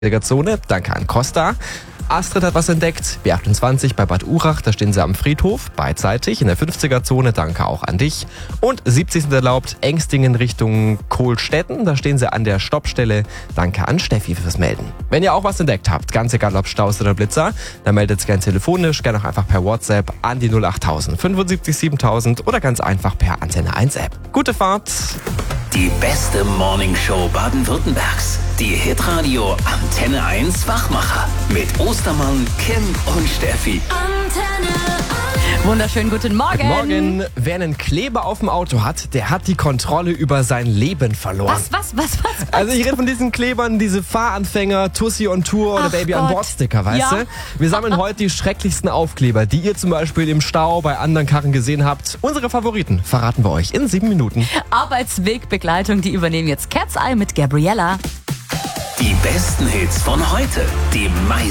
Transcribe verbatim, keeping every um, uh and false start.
Zone, danke an Costa. Astrid hat was entdeckt, B achtundzwanzig bei Bad Urach, da stehen sie am Friedhof, beidseitig in der fünfziger-Zone, danke auch an dich. Und siebzig sind erlaubt, Engstingen Richtung Kohlstetten, da stehen sie an der Stoppstelle, danke an Steffi fürs Melden. Wenn ihr auch was entdeckt habt, ganz egal ob Staus oder Blitzer, dann meldet es gerne telefonisch, gerne auch einfach per WhatsApp an die null achttausend fünfundsiebzig siebentausend oder ganz einfach per Antenne eins App. Gute Fahrt! Die beste Morningshow Baden-Württembergs. Die Hitradio Antenne eins Wachmacher. Mit Ostermann, Kim und Steffi. Antenne eins. Wunderschönen guten Morgen. Guten Morgen. Wer einen Kleber auf dem Auto hat, der hat die Kontrolle über sein Leben verloren. Was, was, was, was? was? Also ich rede von diesen Klebern, diese Fahranfänger, Tussi on Tour oder Ach Baby Gott. on Board Sticker, weißt Ja. du? Wir sammeln heute die schrecklichsten Aufkleber, die ihr zum Beispiel im Stau bei anderen Karren gesehen habt. Unsere Favoriten verraten wir euch in sieben Minuten. Arbeitswegbegleitung, die übernehmen jetzt Cat's Eye mit Gabriella. Die besten Hits von heute. Die meisten